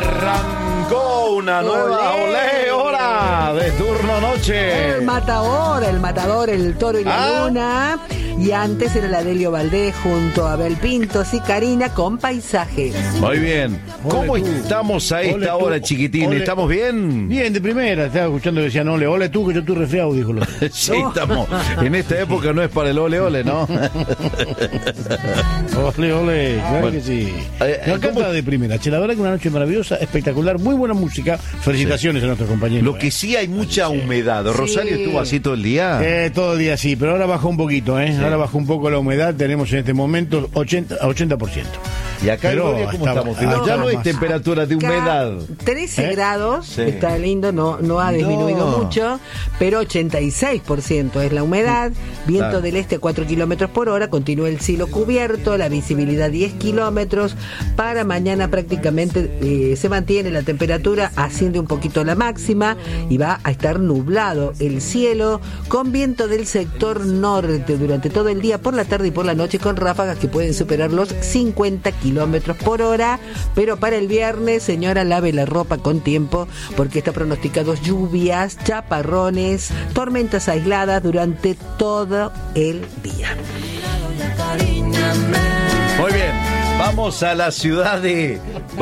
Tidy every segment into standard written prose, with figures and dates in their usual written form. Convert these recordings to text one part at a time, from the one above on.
Arrancó una nueva hora de turno noche. El matador, el toro y la luna. Y antes era la Delio Valdés junto a Abel Pintos y Karina con Paisaje. Muy bien. ¿Cómo estamos a esta hora, chiquitín? ¿Estamos bien? Bien, de primera. Estaba escuchando que decían ole tú, que yo estoy resfriado, dijo. Sí, estamos. En esta época no es para el ole, ¿no? Ole, claro bueno, que sí. Acá está de primera. Che, la verdad que una noche maravillosa, espectacular, muy buena música. Felicitaciones a nuestros compañeros. Lo que sí hay mucha humedad. Rosario estuvo así todo el día. Todo el día sí, pero ahora bajó un poquito, ¿eh? Sí. Ahora bajó un poco la humedad, tenemos en este momento 80%. Y acá en Gloria, ¿cómo estamos? Ya no hay temperatura de humedad. 13 grados, está lindo, no ha disminuido mucho, pero 86% es la humedad, viento del este a 4 kilómetros por hora, continúa el cielo cubierto, la visibilidad 10 kilómetros, para mañana prácticamente se mantiene la temperatura, asciende un poquito la máxima y va a estar nublado el cielo, con viento del sector norte durante todo el día, por la tarde y por la noche, con ráfagas que pueden superar los 50 kilómetros por hora, pero para el viernes, señora, lave la ropa con tiempo, porque está pronosticado lluvias, chaparrones, tormentas aisladas durante todo el día. Muy bien. Vamos a la ciudad de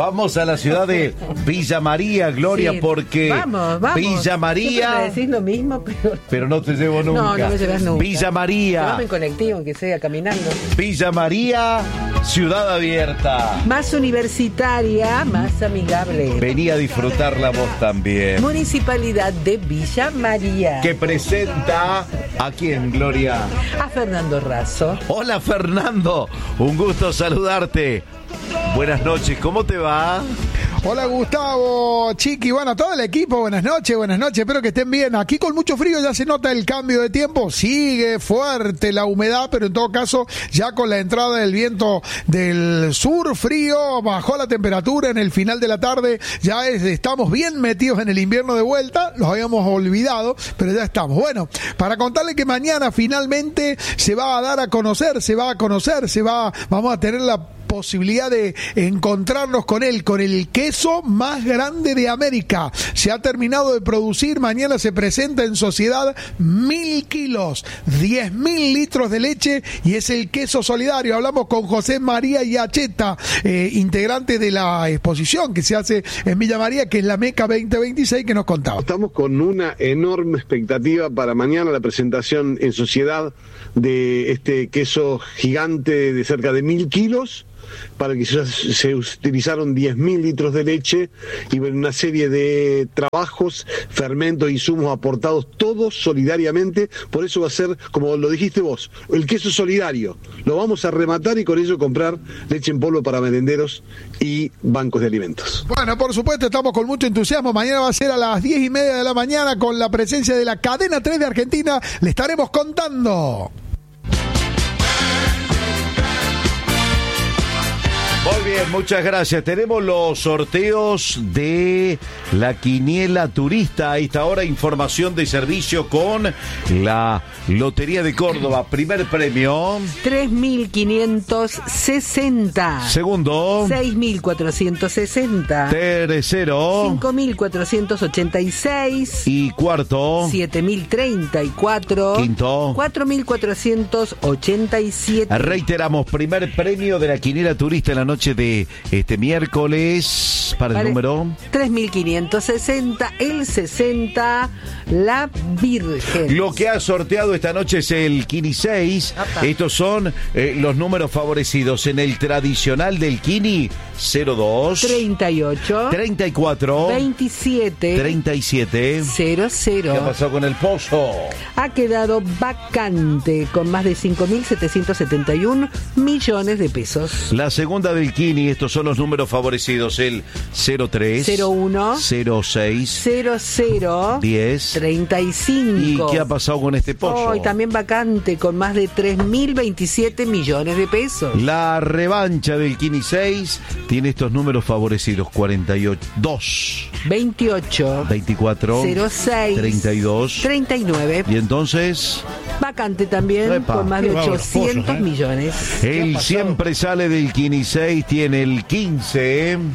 Villa María, Gloria, sí, porque vamos. Villa María. Me decís lo mismo, pero no te llevo nunca. No me llevas nunca. Villa María. Llévame en colectivo, aunque sea caminando. Villa María, ciudad abierta. Más universitaria, más amigable. Vení a disfrutarla vos también. Municipalidad de Villa María. Que presenta ¿a quién, Gloria? A Fernando Razo. Hola, Fernando. Un gusto saludarte. Buenas noches, ¿cómo te va? Hola Gustavo, Chiqui, bueno, todo el equipo, buenas noches, espero que estén bien. Aquí con mucho frío ya se nota el cambio de tiempo, sigue fuerte la humedad, pero en todo caso ya con la entrada del viento del sur frío, bajó la temperatura en el final de la tarde, ya estamos bien metidos en el invierno de vuelta, los habíamos olvidado, pero ya estamos. Bueno, para contarle que mañana finalmente se va a dar a conocer, vamos a tener la posibilidad de encontrarnos con el queso más grande de América. Se ha terminado de producir, mañana se presenta en sociedad 1.000 kilos, 10.000 litros de leche y es el queso solidario. Hablamos con José María Yacheta, integrante de la exposición que se hace en Villa María, que es la Meca 2026, que nos contaba. Estamos con una enorme expectativa para mañana la presentación en sociedad de este queso gigante de cerca de 1.000 kilos, para que se utilizaron 10.000 litros de leche y una serie de trabajos, fermentos, insumos aportados, todos solidariamente. Por eso va a ser, como lo dijiste vos, el queso solidario. Lo vamos a rematar y con ello comprar leche en polvo para merenderos y bancos de alimentos. Bueno, por supuesto, estamos con mucho entusiasmo. Mañana va a ser a las 10:30 de la mañana con la presencia de la Cadena 3 de Argentina. Le estaremos contando. Muy bien, muchas gracias. Tenemos los sorteos de la quiniela turista. A esta hora, información de servicio con la Lotería de Córdoba. Primer premio 3.560. Segundo 6.460. Tercero 5.486. Y cuarto 7.034. Quinto 4.487. Reiteramos, primer premio de la quiniela turista en la noche de este miércoles para el número 3.560, el 60, la Virgen. Lo que ha sorteado esta noche es el Kini 6. Estos son los números favorecidos en el tradicional del Kini: 02, 38, 34, 27, 37, 00. ¿Qué ha pasado con el pozo? Ha quedado vacante con más de 5.771 millones de pesos. La segunda del Kini, estos son los números favorecidos: el 03, 01, 06, 00, 10, 35. ¿Y qué ha pasado con este pozo? Hoy también vacante con más de 3.027 millones de pesos. La revancha del Kini 6 tiene estos números favorecidos: 42, 28, 24, 06, 32, 39. Y entonces vacante también con más de 800 millones. Él siempre sale del Kini 6, tiene el 15,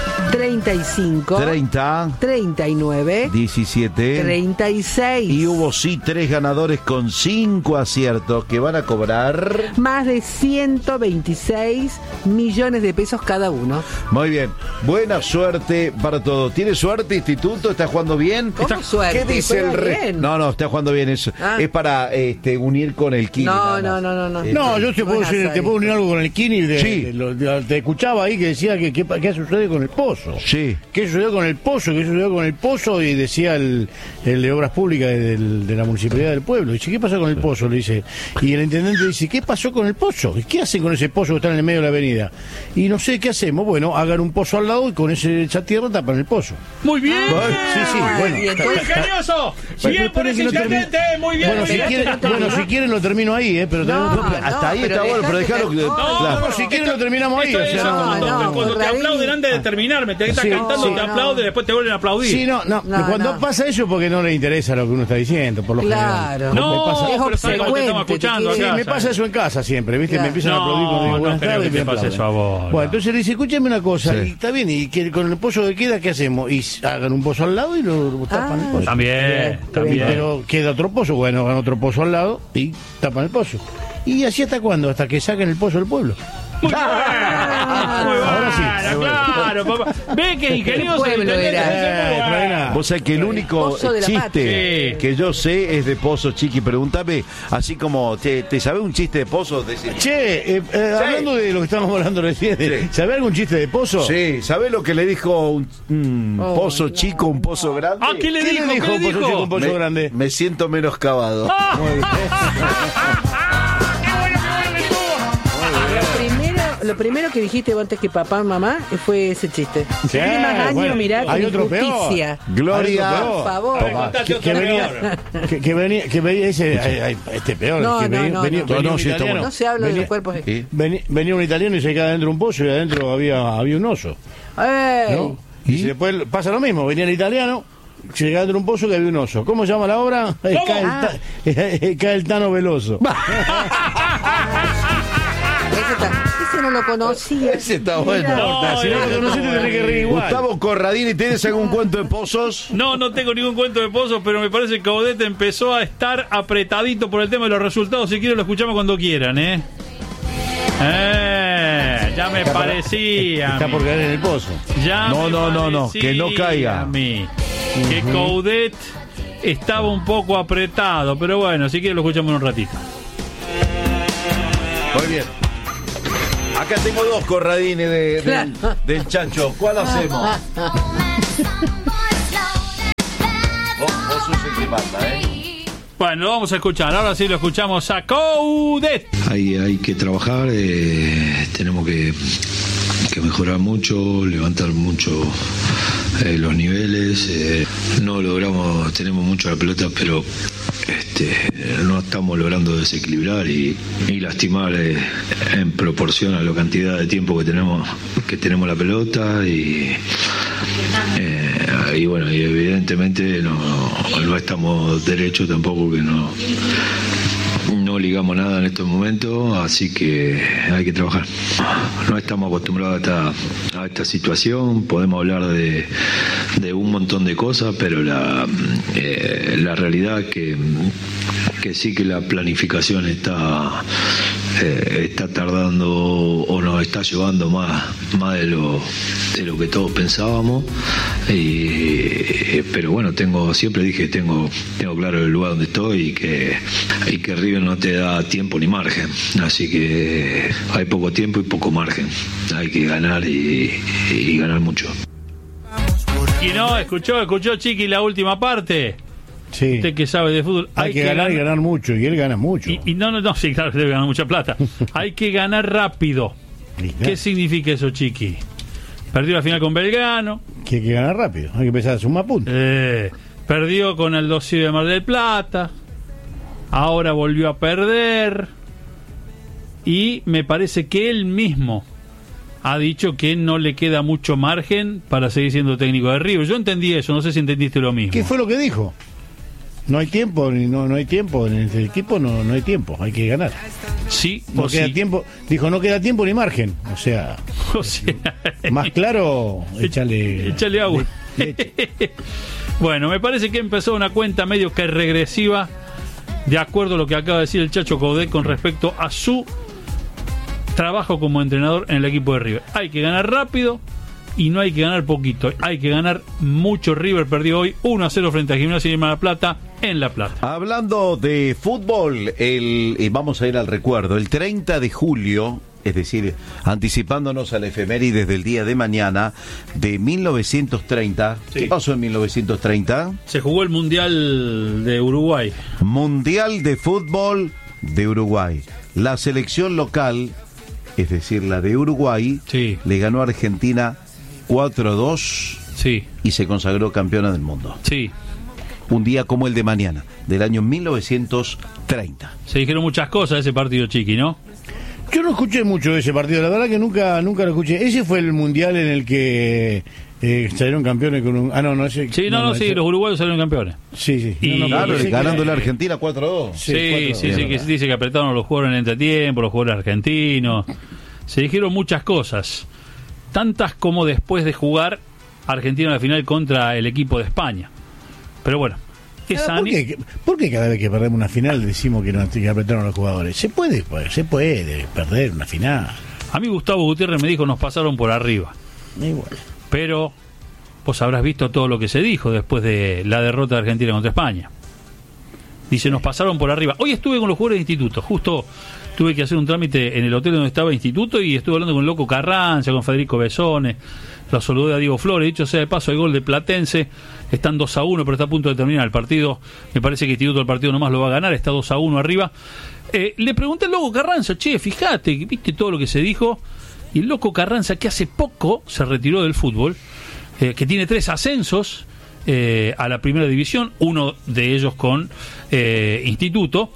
35, 30, 39, 17, 36. y hubo sí 3 ganadores con 5 aciertos que van a cobrar Más de 126 millones de pesos cada uno. Muy bien, buena suerte para todos. ¿Tiene suerte, Instituto? ¿Está jugando bien? ¿Cómo suerte? ¿Qué dice el Juega rey? bien. No, está jugando bien. Es para unir con el Kini. No. No, yo te puedo unir algo con el Kini. Sí. Te escuchaba ahí que decía que qué sucede con el pozo. Sí. ¿Qué sucedió con el pozo? ¿Qué sucedió con el pozo? Y decía el de Obras Públicas de la Municipalidad del Pueblo. Dice, ¿qué pasó con el pozo? Le dice. Y el intendente dice, ¿qué pasó con el pozo? ¿Qué hacen con ese pozo que está en el medio de la avenida? Y no sé, ¿qué hacemos? Bueno, hagan un pozo al lado y con esa tierra tapan el pozo. Muy bien. Sí, bueno. Y entonces- Ingenioso. Bien por ese que no termine. intendente. Muy bien. Bueno, muy bien. si quieren lo termino ahí, pero hasta ahí está bueno, pero dejalo que. No, si quieren lo terminamos ahí. Esto O es sea, cuando te Radín. aplauden antes de terminarme, te estás Sí, cantando, sí. te aplauden, después te vuelven a aplaudir. Sí, no. Cuando pasa eso porque no le interesa lo que uno está diciendo, por lo Claro. general. No, Me pasa- pero sabes cómo te estamos obsecuente, escuchando Sí, acá. me pasa eso en casa siempre, ¿viste? Claro. Me empiezan a aplaudir cuando digo No, buenas creo tardes que y me te pase aplauden. eso a vos. Bueno, entonces le dice, escúchame una cosa, Sí. y está bien, y que con el pozo que queda, ¿qué hacemos? Y hagan un pozo al lado y lo tapan el pozo. También, también. Pero queda otro pozo, bueno, hagan otro pozo al lado y tapan el pozo. ¿Y así hasta cuándo? Hasta que saquen el pozo del pueblo. Muy bueno, Ahora sí. claro, papá. Ve que ingenioso El pueblo intendente, era. ese muy bueno. Vos sabés que el único Pozo de la chiste patria. que yo sé es de Pozo, Chiqui. Pregúntame, así como, ¿te sabés un chiste de Pozo? Che, hablando de lo que estábamos hablando recién, Sí. ¿sabés algún chiste de pozo? Sí, ¿sabés lo que le dijo un pozo no. chico, un pozo grande? Ah, ¿qué le ¿Qué dijo? le dijo ¿Qué le un pozo chico, dijo? un pozo grande? Me siento menos cavado. Lo primero que dijiste vos antes que papá, mamá, fue ese chiste. Tiene más años, bueno, mirá, hay con otro peor. injusticia. Gloria. Hay otro Por peor. favor. A ver, contate Que otro venía, peor. que venía ese, este peor. No, que no, venía, no, venía, no. venía No, un sí, está italiano. bueno. No se habla de Venía- los cuerpos. ¿Sí? Venía un italiano y se queda dentro de un pozo y adentro había un oso. ¡Ey! ¿No? Y después pasa lo mismo, venía el italiano, se queda dentro de un pozo que había un oso. ¿Cómo se llama la obra? Cae el Tano Veloso. Ese no lo conocía. Ese está bueno. Mirá. No, Si no lo conociste, tenés que reír igual. Gustavo Corradini, ¿tienes algún cuento de Pozos? No tengo ningún cuento de pozos, pero me parece que Caudete empezó a estar apretadito por el tema de los resultados. Si quieren lo escuchamos cuando quieran, ya me parecía. Está por caer en el pozo. Ya No, me no, parecía que no caiga. a mí que Coudet estaba un poco apretado, pero bueno, si quieren lo escuchamos en un ratito. Muy bien. Acá tengo 2 Corradini del chancho. ¿Cuál hacemos? Vos sos el que manda, Bueno, lo vamos a escuchar. Ahora sí lo escuchamos a Coudet. Hay que trabajar, tenemos que mejorar mucho, levantar mucho los niveles. No logramos, tenemos mucho la pelota, pero no estamos logrando desequilibrar y lastimar en proporción a la cantidad de tiempo que tenemos la pelota y bueno, y evidentemente no estamos derechos tampoco, que no ligamos nada en estos momentos, así que hay que trabajar. No estamos acostumbrados a esta situación, podemos hablar de un montón de cosas, pero la realidad que sí, que la planificación está tardando o nos está llevando más de lo que todos pensábamos, pero bueno, siempre dije, tengo claro el lugar donde estoy y que River no te da tiempo ni margen, así que hay poco tiempo y poco margen, hay que ganar y ganar mucho. Y no, escuchó Chiqui la última parte. Sí. Usted que sabe de fútbol. Hay que ganar y ganar mucho, y él gana mucho. Y no, sí, claro, debe ganar mucha plata. Hay que ganar rápido. ¿Qué significa eso, Chiqui? Perdió la final con Belgrano. Que hay que ganar rápido, hay que empezar a sumar puntos. Perdió con el Aldosivi de Mar del Plata. Ahora volvió a perder. Y me parece que él mismo ha dicho que no le queda mucho margen para seguir siendo técnico de River. Yo entendí eso, no sé si entendiste lo mismo. ¿Qué fue lo que dijo? No hay tiempo, no hay tiempo en el equipo, no hay tiempo, hay que ganar. Sí, no queda sí. tiempo, dijo, no queda tiempo ni margen. O sea, más claro, échale agua. Bueno, me parece que empezó una cuenta medio que regresiva, de acuerdo a lo que acaba de decir el Chacho Coudet con respecto a su trabajo como entrenador en el equipo de River. Hay que ganar rápido y no hay que ganar poquito, hay que ganar mucho. River perdió hoy 1-0 frente a Gimnasia de La Plata en La Plata. Hablando de fútbol, vamos a ir al recuerdo. El 30 de julio, es decir, anticipándonos a la efeméride del día de mañana de 1930. Sí. ¿Qué pasó en 1930? Se jugó el Mundial de Uruguay. Mundial de Fútbol de Uruguay. La selección local, es decir, la de Uruguay, sí, le ganó a Argentina 4-2, sí, y se consagró campeona del mundo. Sí. Un día como el de mañana, del año 1930. Se dijeron muchas cosas de ese partido, Chiqui, ¿no? Yo no escuché mucho de ese partido, la verdad que nunca lo escuché. Ese fue el mundial en el que salieron campeones con un... Sí, los uruguayos salieron campeones. Sí. Y claro, ganando la Argentina 4-2. Sí, que se dice que apretaron los jugadores en el entretiempo, los jugadores argentinos. Se dijeron muchas cosas, tantas como después de jugar Argentina en la final contra el equipo de España. Pero bueno, ¿Por qué cada vez que perdemos una final decimos que apretaron a los jugadores? Se puede perder una final. A mí Gustavo Gutiérrez me dijo, nos pasaron por arriba. Igual. Pero vos habrás visto todo lo que se dijo después de la derrota de Argentina contra España. Dice, nos pasaron por arriba. Hoy estuve con los jugadores de Instituto, justo tuve que hacer un trámite en el hotel donde estaba Instituto y estuve hablando con el Loco Carranza, con Federico Besone, lo saludé a Diego Flores. Dicho sea de paso, hay gol de Platense, están 2-1, pero está a punto de terminar el partido. Me parece que Instituto el partido nomás lo va a ganar, está 2-1 arriba. Le pregunté al Loco Carranza, fíjate, viste todo lo que se dijo. Y el Loco Carranza, que hace poco se retiró del fútbol, que tiene 3 ascensos a la primera división, uno de ellos con Instituto,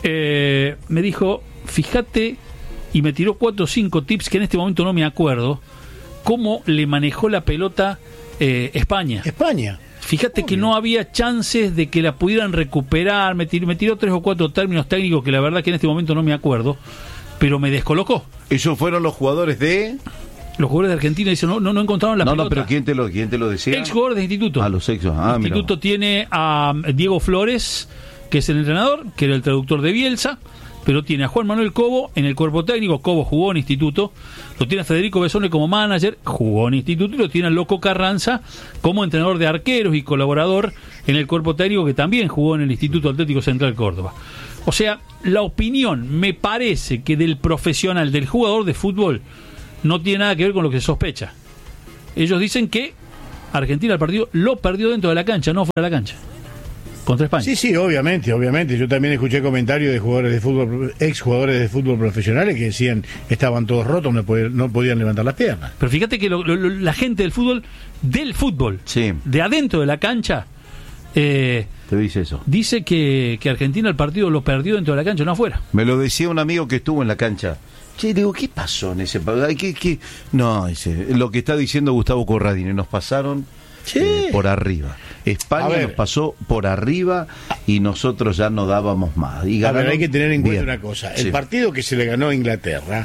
me dijo, fíjate, y me tiró 4 o 5 tips que en este momento no me acuerdo, cómo le manejó la pelota España. Fíjate que no había chances de que la pudieran recuperar. Me tiró 3 o 4 términos técnicos que la verdad que en este momento no me acuerdo, pero me descolocó. ¿Esos fueron los jugadores de...? Los jugadores de Argentina dicen, no encontraron la pelota. No, pero ¿quién te lo decía? Ex jugadores de Instituto. Los ex. Instituto mirá. tiene a Diego Flores, que es el entrenador, que era el traductor de Bielsa, pero tiene a Juan Manuel Cobo en el cuerpo técnico. Cobo jugó en Instituto. Lo tiene a Federico Besone como manager, jugó en Instituto, y lo tiene a Loco Carranza como entrenador de arqueros y colaborador en el cuerpo técnico, que también jugó en el Instituto Atlético Central Córdoba. O sea, la opinión, me parece que del profesional, del jugador de fútbol, no tiene nada que ver con lo que se sospecha. Ellos dicen que Argentina el partido lo perdió dentro de la cancha, no fuera de la cancha, contra España. Sí, obviamente. Yo también escuché comentarios de jugadores de fútbol, ex jugadores de fútbol profesionales que decían que estaban todos rotos, no podían levantar las piernas. Pero fíjate que la gente del fútbol, sí, de adentro de la cancha, te dice eso. Dice que Argentina el partido lo perdió dentro de la cancha, no afuera. Me lo decía un amigo que estuvo en la cancha. Digo, ¿qué pasó en ese partido? No, lo que está diciendo Gustavo Corradini, nos pasaron por arriba. España nos pasó por arriba y nosotros ya no dábamos más. Y hay que tener en cuenta una cosa. El partido que se le ganó a Inglaterra,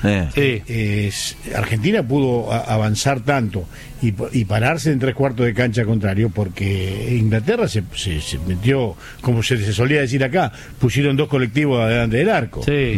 Argentina pudo avanzar tanto y pararse en 3/4 de cancha contrario, porque Inglaterra se metió, como se solía decir acá, pusieron 2 colectivos adelante del arco.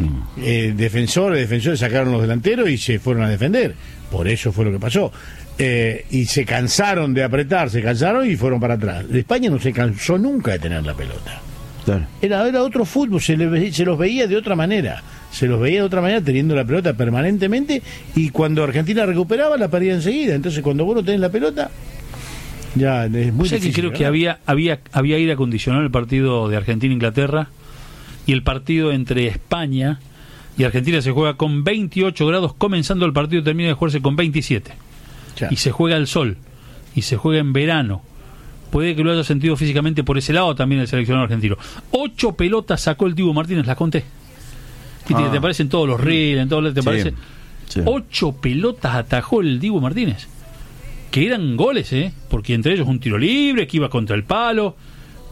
Defensores sacaron los delanteros y se fueron a defender. Por eso fue lo que pasó. Y se cansaron de apretar, y fueron para atrás. España no se cansó nunca de tener la pelota. Claro. Era otro fútbol, se los veía de otra manera. Teniendo la pelota permanentemente, y cuando Argentina recuperaba la perdía enseguida. Entonces cuando vos no tenés la pelota, ya es muy difícil. Que creo que había aire acondicionado en el partido de Argentina-Inglaterra, y el partido entre España y Argentina se juega con 28 grados comenzando el partido, termina de jugarse con 27. Ya. Y se juega al sol, y se juega en verano. Puede que lo haya sentido físicamente por ese lado también el seleccionado argentino. 8 pelotas sacó el Dibu Martínez, las conté. Y te aparecen todos los reels, en todos los te aparece. 8 pelotas atajó el Dibu Martínez, que eran goles, porque entre ellos un tiro libre que iba contra el palo.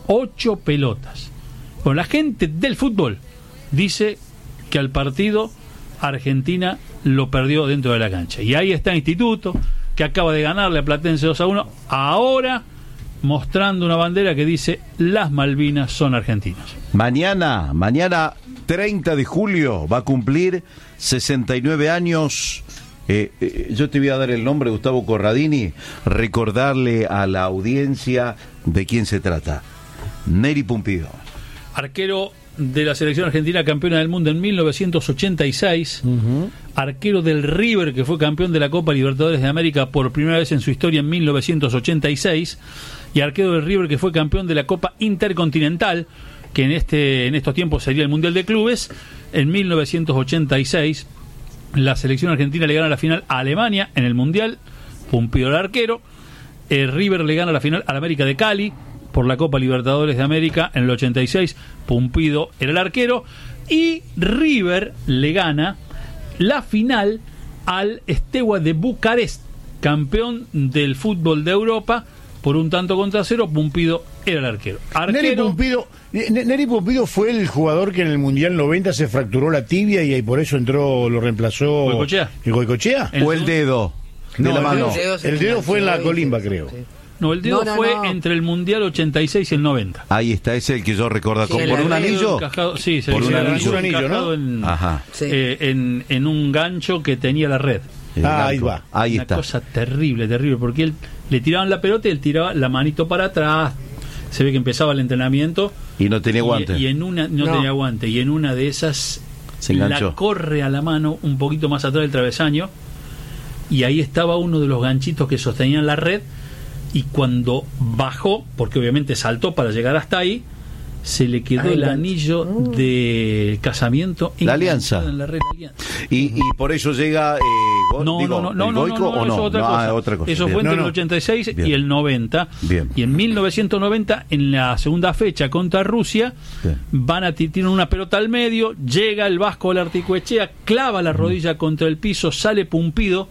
8 pelotas. Bueno, la gente del fútbol dice que al partido Argentina lo perdió dentro de la cancha. Y ahí está Instituto, que acaba de ganarle a Platense 2-1, ahora mostrando una bandera que dice: las Malvinas son argentinas. Mañana 30 de julio va a cumplir 69 años. Yo te voy a dar el nombre, Gustavo Corradini, recordarle a la audiencia de quién se trata. Neri Pumpido, arquero de la selección argentina, campeona del mundo en 1986, arquero del River, que fue campeón de la Copa Libertadores de América por primera vez en su historia en 1986, y arquero del River, que fue campeón de la Copa Intercontinental, que en estos tiempos sería el Mundial de Clubes. En 1986 la selección argentina le gana la final a Alemania en el Mundial, Pumpido el arquero. River le gana la final al América de Cali por la Copa Libertadores de América en el 86, Pumpido era el arquero. Y River le gana la final al Steaua de Bucarest, campeón del fútbol de Europa, por 1-0. Pumpido era el arquero. Neri Pumpido fue el jugador que en el Mundial 90 se fracturó la tibia y por eso lo reemplazó Goicoechea. ¿El Goicoechea? ¿O el dedo de la mano? El dedo fue en la colimba, creo. No, el dedo fue entre el Mundial 86 y el 90. Ahí está, es el que yo recuerdo. Sí, ¿Por un anillo? Sí, por un anillo, ¿no? Ajá. En un gancho que tenía la red. Ahí va. Ahí Una está. cosa terrible, porque él le tiraban la pelota y él tiraba la manito para atrás. Se ve que empezaba el entrenamiento y no tenía guante. Y en una tenía guante, y en una de esas se enganchó. La corre a la mano un poquito más atrás del travesaño, y ahí estaba uno de los ganchitos que sostenían la red, y cuando bajó, porque obviamente saltó para llegar hasta ahí, se le quedó el anillo de casamiento la alianza en la red alianza. Y por eso llega no, Goico, o no, eso es otra cosa. Eso bien. fue entre el 86 bien. y el 90. Bien. Y en 1990, en la segunda fecha contra Rusia, tienen una pelota al medio, llega el Vasco Olarticoechea, clava la rodilla contra el piso, sale Pumpido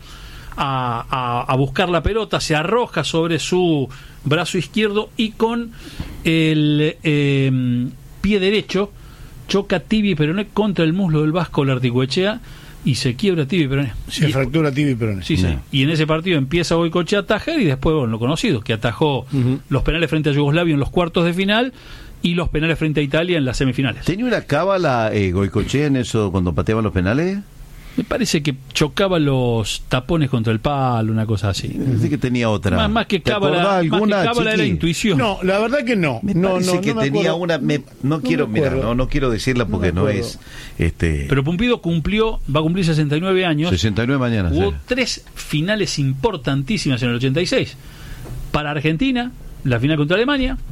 a buscar la pelota, se arroja sobre su brazo izquierdo y con el pie derecho choca tibia y peroné contra el muslo del Vasco Olarticoechea y se quiebra tibia y peroné. Se fractura tibia y peroné. Sí. Y en ese partido empieza Goicoechea a atajar, y después, lo conocido, que atajó los penales frente a Yugoslavia en los cuartos de final y los penales frente a Italia en las semifinales. ¿Tenía una cábala Goicoechea en eso cuando pateaban los penales? Me parece que chocaba los tapones contra el palo, una cosa así. Pensé que tenía otra. Más que cábala era intuición. No, la verdad que no. Me parece que tenía una. No quiero decirla porque no es. Pero Pumpido va a cumplir 69 años. 69 mañana. Hubo 3 finales importantísimas en el 86. Para Argentina, la final contra Alemania,